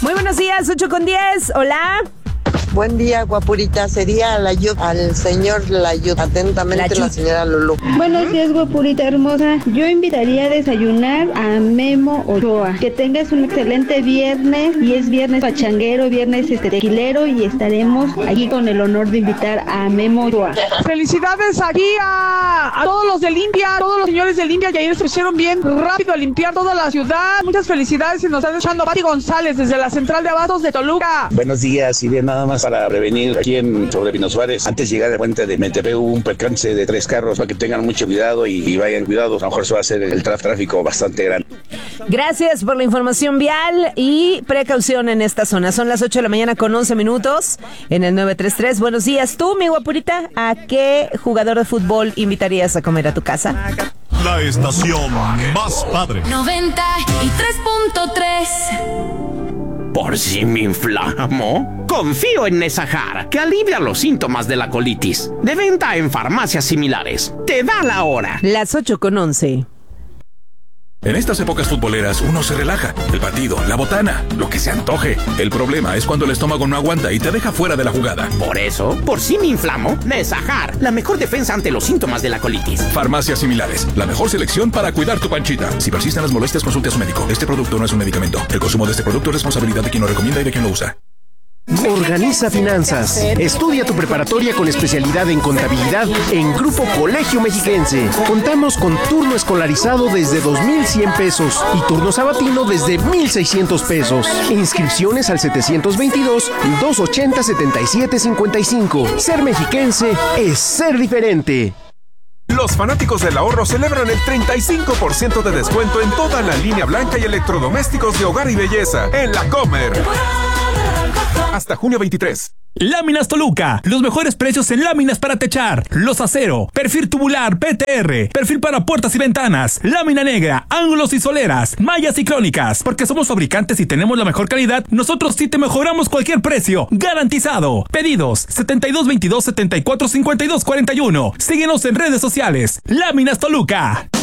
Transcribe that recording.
Muy buenos días, 8:10. Hola. Buen día, guapurita. Sería al señor Layud. Atentamente, la señora Lulú. Buenos días, guapurita hermosa. Yo invitaría a desayunar a Memo Ochoa. Que tengas un excelente viernes. Y es viernes pachanguero, viernes tequilero. Y estaremos aquí con el honor de invitar a Memo Ochoa. Felicidades aquí a todos los de Limpia, a todos los señores de Limpia, que ayer se pusieron bien rápido a limpiar toda la ciudad. Muchas felicidades, y nos están echando Pati González desde la central de abastos de Toluca. Buenos días, y bien, nada más para prevenir aquí sobre Pino Suárez, antes de llegar a la puente de Metepec hubo un percance de 3 carros, para que tengan mucho cuidado y vayan cuidados, a lo mejor se va a hacer el tráfico bastante grande. Gracias por la información vial y precaución en esta zona. Son las 8 de la mañana con 11 minutos en el 933. Buenos días. Tú, mi guapurita, ¿a qué jugador de fútbol invitarías a comer a tu casa? La estación más padre. 93.3. ¿Por si me inflamo? Confío en Nesajar, que alivia los síntomas de la colitis. De venta en farmacias similares. Te da la hora. Las 8:11. En estas épocas futboleras uno se relaja. El partido, la botana, lo que se antoje. El problema es cuando el estómago no aguanta y te deja fuera de la jugada. Por eso, por si me inflamo, Nesajar, la mejor defensa ante los síntomas de la colitis. Farmacias similares, la mejor selección para cuidar tu panchita. Si persisten las molestias, consulte a su médico. Este producto no es un medicamento. El consumo de este producto es responsabilidad de quien lo recomienda y de quien lo usa. Organiza finanzas. Estudia tu preparatoria con especialidad en contabilidad en Grupo Colegio Mexiquense. Contamos con turno escolarizado desde 2,100 pesos y turno sabatino desde 1,600 pesos. Inscripciones al 722-280-7755. Ser mexiquense es ser diferente. Los fanáticos del ahorro celebran el 35% de descuento en toda la línea blanca y electrodomésticos de hogar y belleza en La Comer. Hasta junio 23. Láminas Toluca, los mejores precios en láminas para techar, los acero, perfil tubular PTR, perfil para puertas y ventanas, lámina negra, ángulos y soleras, mallas ciclónicas. Porque somos fabricantes y tenemos la mejor calidad, nosotros sí te mejoramos cualquier precio, garantizado. Pedidos 7222-745241. Síguenos en redes sociales. Láminas Toluca.